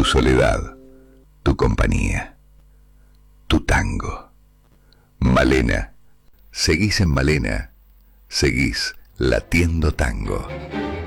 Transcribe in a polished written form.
soledad, tu compañía, tu tango. Malena, seguís en Malena, seguís latiendo tango.